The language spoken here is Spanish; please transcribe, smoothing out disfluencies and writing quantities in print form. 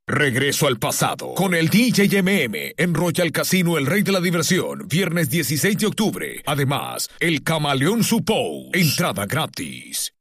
Regreso al pasado con el DJ MM en Royal Casino El Rey de la Diversión, viernes 16 de octubre. Además, el Camaleón Supou, entrada gratis.